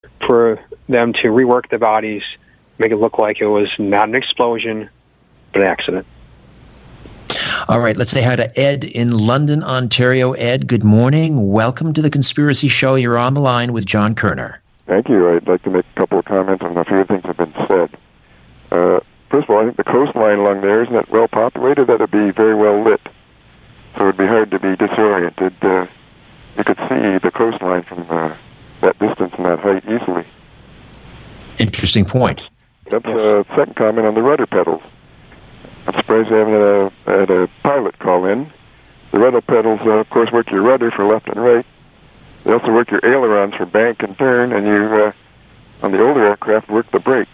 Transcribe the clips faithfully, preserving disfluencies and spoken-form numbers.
for them to rework the bodies, make it look like it was not an explosion, but an accident. All right, let's say hi to Ed in London, Ontario. Ed, good morning. Welcome to The Conspiracy Show. You're on the line with John Kerner. Thank you. I'd like to make a couple of comments on a few things that have been said. Uh, first of all, I think the coastline along there isn't that well populated. That would be very well lit, so it would be hard to be disoriented. Uh, you could see the coastline from uh, that distance and that height easily. Interesting point. That's a uh, second comment on the rudder pedals. I'm surprised they haven't had a, had a pilot call in. The rudder pedals, uh, of course, work your rudder for left and right. They also work your ailerons for bank and turn, and you, uh, on the older aircraft, work the brakes.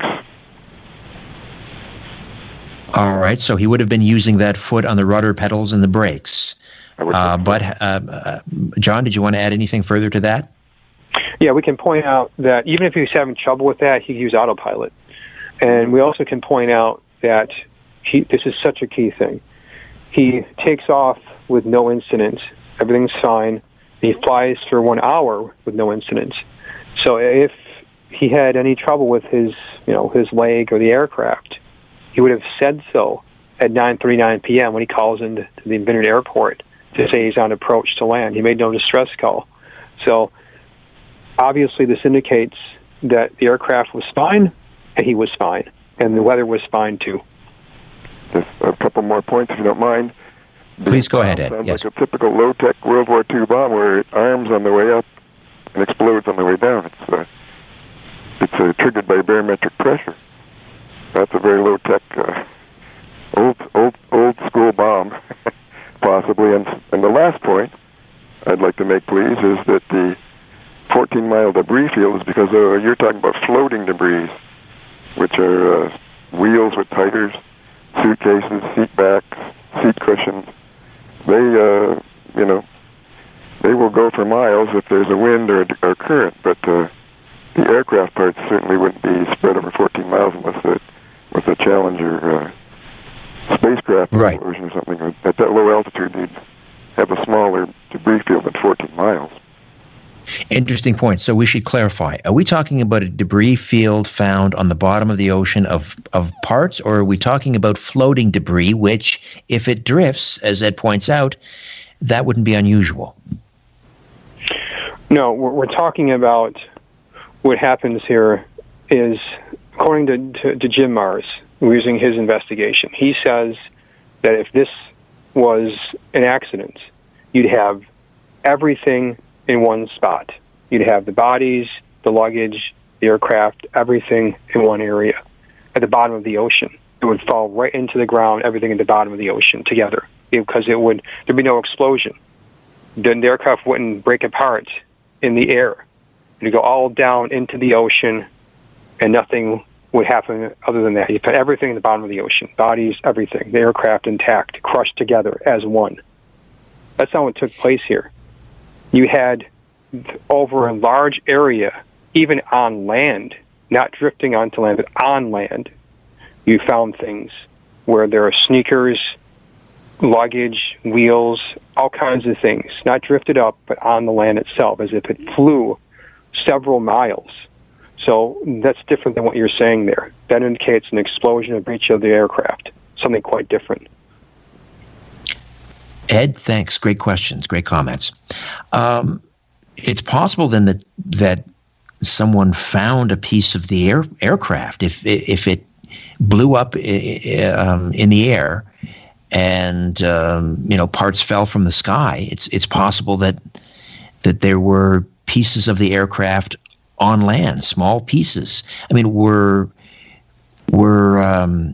All right, so he would have been using that foot on the rudder pedals and the brakes. Uh, but, uh, uh, John, did you want to add anything further to that? Yeah, we can point out that even if he's having trouble with that, he can use autopilot. And we also can point out that he, this is such a key thing. He takes off with no incident. Everything's fine. He flies for one hour with no incident. So if he had any trouble with his, you know, his leg or the aircraft, he would have said so at nine thirty-nine p.m. when he calls into the Vineyard Airport to say he's on approach to land. He made no distress call. So obviously this indicates that the aircraft was fine and he was fine, and the weather was fine too. Just a couple more points, if you don't mind. Please go ahead, Ed. Sounds yes. like a typical low-tech World War Two bomb where it arms on the way up and explodes on the way down. It's uh, it's uh, triggered by barometric pressure. That's a very low-tech, uh, old old old school bomb, possibly. And and the last point I'd like to make, please, is that the fourteen mile debris field is because uh, you're talking about floating debris, which are uh, wheels with titers, suitcases, seat backs, seat cushions. They, uh, you know, they will go for miles if there's a wind or a, or current, but uh, the aircraft parts certainly wouldn't be spread over fourteen miles unless it was a Challenger uh, spacecraft right. version or something. At that low altitude, you'd have a smaller debris field than fourteen miles. Interesting point. So we should clarify. Are we talking about a debris field found on the bottom of the ocean of, of parts, or are we talking about floating debris, which, if it drifts, as Ed points out, that wouldn't be unusual? No, we're, we're talking about what happens here is, according to, to, to Jim Mars, using his investigation, he says that if this was an accident, you'd have everything in one spot. You'd have the bodies, the luggage, the aircraft, everything in one area at the bottom of the ocean. It would fall right into the ground, everything at the bottom of the ocean together, because it would there'd be no explosion. Then the aircraft wouldn't break apart in the air. It'd go all down into the ocean, and nothing would happen other than that. You put everything in the bottom of the ocean, bodies, everything, the aircraft intact, crushed together as one. That's not what took place here. You had, over a large area, even on land, not drifting onto land, but on land, you found things where there are sneakers, luggage, wheels, all kinds of things, not drifted up, but on the land itself, as if it flew several miles. So that's different than what you're saying there. That indicates an explosion, a breach of the aircraft, something quite different. Ed, thanks. Great questions. Great comments. Um, it's possible then that that someone found a piece of the air, aircraft if if it blew up um, in the air and um, you know parts fell from the sky. It's it's possible that that there were pieces of the aircraft on land, small pieces. I mean, were were um,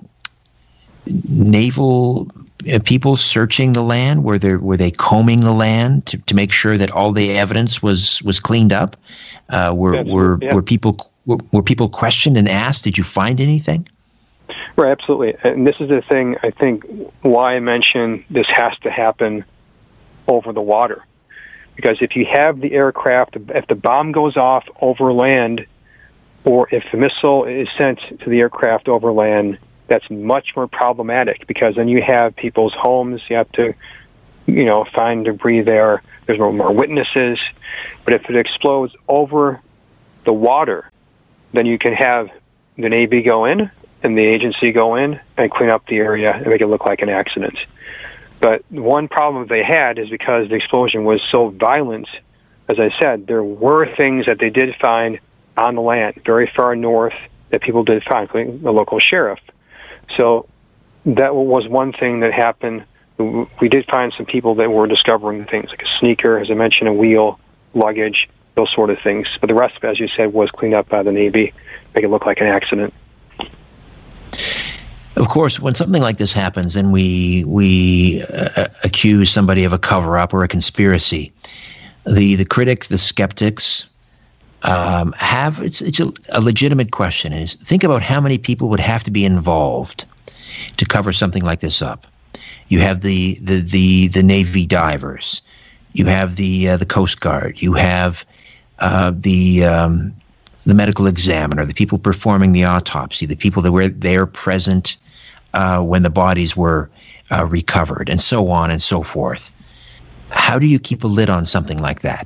naval people searching the land? Were there were they combing the land to, to make sure that all the evidence was was cleaned up? Uh, were That's, were yeah. were people were, were people questioned and asked? Did you find anything? Right, absolutely. And this is the thing, I think, why I mentioned this has to happen over the water. Because if you have the aircraft, if the bomb goes off over land, or if the missile is sent to the aircraft over land, that's much more problematic, because then you have people's homes, you have to, you know, find debris there, there's more, more witnesses. But if it explodes over the water, then you can have the Navy go in and the agency go in and clean up the area and make it look like an accident. But one problem they had is because the explosion was so violent, as I said, there were things that they did find on the land, very far north, that people did find, including the local sheriff. So that was one thing that happened. We did find some people that were discovering things, like a sneaker, as I mentioned, a wheel, luggage, those sort of things. But the rest of it, as you said, was cleaned up by the Navy, make it look like an accident. Of course, when something like this happens and we we uh, accuse somebody of a cover-up or a conspiracy, the, the critics, the skeptics, um, have it's it's a, a legitimate question. Is think about how many people would have to be involved to cover something like this up. You have the the the, the Navy divers, you have the uh, the Coast Guard, you have uh, the um, the medical examiner, the people performing the autopsy, the people that were there present uh, when the bodies were uh, recovered, and so on and so forth. How do you keep a lid on something like that?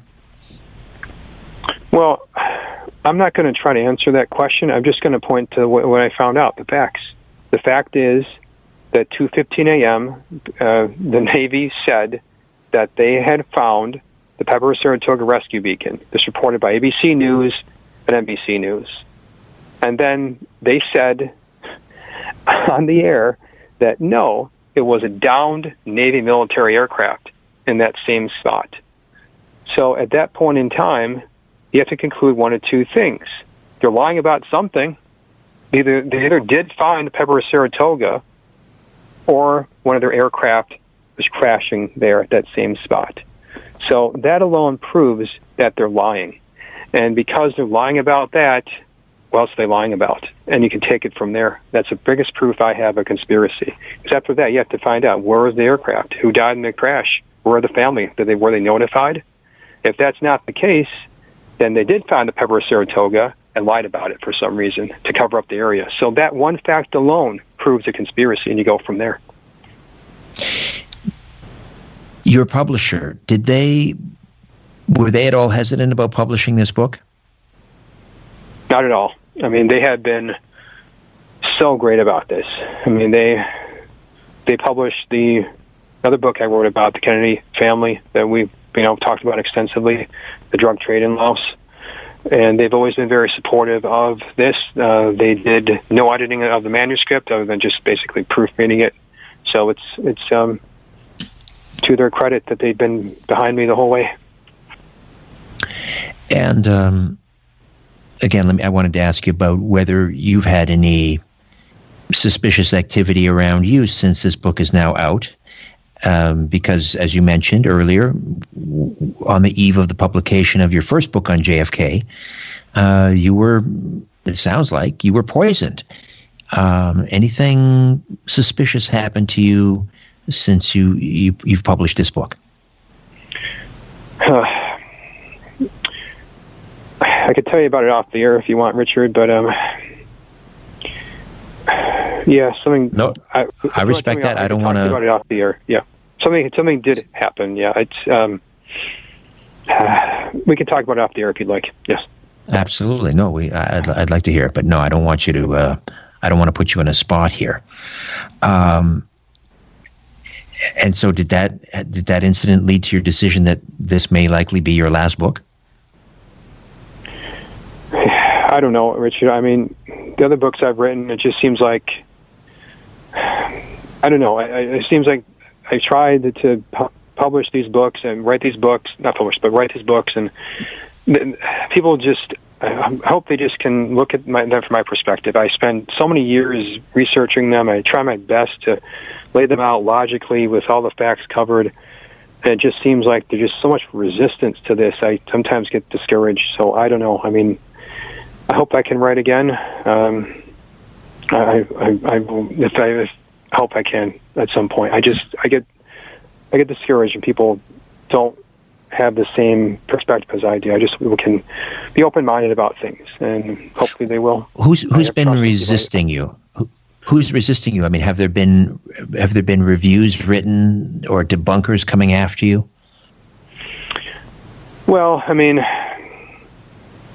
Well, I'm not going to try to answer that question. I'm just going to point to what, what I found out, the facts. The fact is that two fifteen a.m., uh, the Navy said that they had found the Pepper, Saratoga rescue beacon. This reported by A B C News and N B C News. And then they said on the air that no, it was a downed Navy military aircraft in that same spot. So at that point in time, you have to conclude one of two things. They're lying about something. Either they either did find the Pepper, Saratoga, or one of their aircraft was crashing there at that same spot. So that alone proves that they're lying. And because they're lying about that, what else are they lying about? And you can take it from there. That's the biggest proof I have of conspiracy. Because after that, you have to find out, where was the aircraft? Who died in the crash? Where are the family? Did they, were they notified? If that's not the case, then they did find the Pepper, Saratoga and lied about it for some reason to cover up the area. So that one fact alone proves a conspiracy, and you go from there. Your publisher, did they, were they at all hesitant about publishing this book? Not at all. I mean, they had been so great about this. I mean, they they published the other book I wrote about, the Kennedy family, that we've you know talked about extensively, the drug trade in Laos. And they've always been very supportive of this. Uh, they did no editing of the manuscript other than just basically proofreading it. So it's it's um, to their credit that they've been behind me the whole way. And um, again, let me, I wanted to ask you about whether you've had any suspicious activity around you since this book is now out. Um, because, as you mentioned earlier, w- on the eve of the publication of your first book on J F K, uh, you were, it sounds like, you were poisoned. Um, anything suspicious happened to you since you, you, you've published this book? Uh, I could tell you about it off the air if you want, Richard, but um, yeah, something. No, I, I respect that. I don't want to about it off the air. Yeah, something something did happen. Yeah, it's um, uh, we can talk about it off the air if you'd like. Yes, absolutely. No, we. I'd, I'd like to hear it, but no, I don't want you to. Uh, I don't want to put you in a spot here. Um, and so, did that did that incident lead to your decision that this may likely be your last book? I don't know, Richard. I mean, the other books I've written, it just seems like, I don't know, I, I, it seems like I tried to pu- publish these books and write these books, not publish, but write these books, and people just, I hope they just can look at my, them from my perspective. I spend so many years researching them. I try my best to lay them out logically with all the facts covered, and it just seems like there's just so much resistance to this. I sometimes get discouraged, so I don't know. I mean, I hope I can write again. Um, I, I, I, if I, if, I hope I can at some point. I just, I get, I get discouraged when people don't have the same perspective as I do. I just we can be open-minded about things, and hopefully they will. Who's who's been resisting you? Who, who's resisting you? I mean, have there been have there been reviews written or debunkers coming after you? Well, I mean,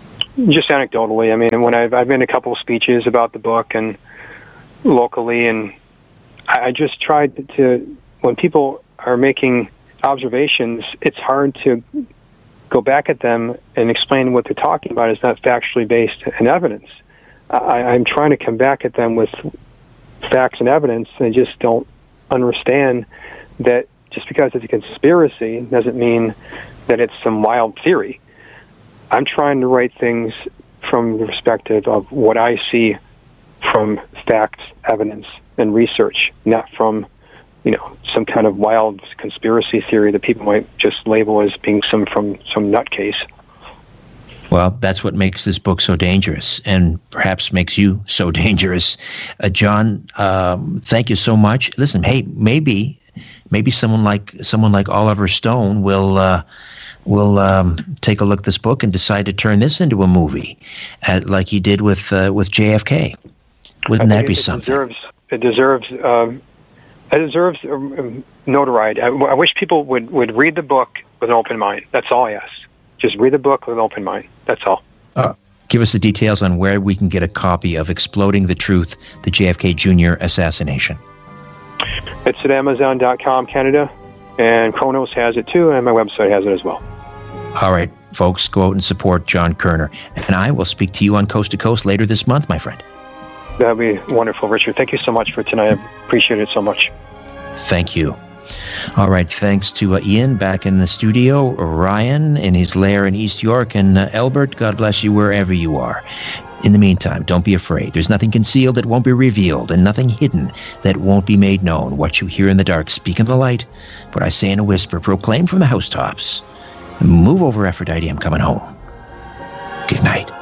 just anecdotally. I mean, when I've, I've been to a couple of speeches about the book and locally, and I, I just tried to, when people are making observations, it's hard to go back at them and explain what they're talking about is not factually based in evidence. I, I'm trying to come back at them with facts and evidence. They just don't understand that just because it's a conspiracy doesn't mean that it's some wild theory. I'm trying to write things from the perspective of what I see from facts, evidence, and research, not from, you know, some kind of wild conspiracy theory that people might just label as being some from some nutcase. Well, that's what makes this book so dangerous, and perhaps makes you so dangerous. Uh, John, um, thank you so much. Listen, hey, maybe, maybe someone like someone like Oliver Stone will uh, will um, take a look at this book and decide to turn this into a movie, uh, like he did with uh, with J F K. Wouldn't that be it something? Deserves, it deserves. Um, it deserves um, notoriety. I, I wish people would, would read the book with an open mind. That's all I ask. Just read the book with an open mind. That's all. Uh, give us the details on where we can get a copy of Exploding the Truth, the J F K Junior Assassination. It's at Amazon dot com Canada, and Chronos has it too, and my website has it as well. All right, folks, go out and support John Koerner. And I will speak to you on Coast to Coast later this month, my friend. That would be wonderful, Richard. Thank you so much for tonight. I appreciate it so much. Thank you. All right, thanks to uh, Ian back in the studio, Ryan in his lair in East York, and uh, Albert, God bless you wherever you are. In the meantime, don't be afraid. There's nothing concealed that won't be revealed, and nothing hidden that won't be made known. What you hear in the dark, speak in the light. What I say in a whisper, proclaim from the housetops. Move over, Aphrodite, I'm coming home. Good night.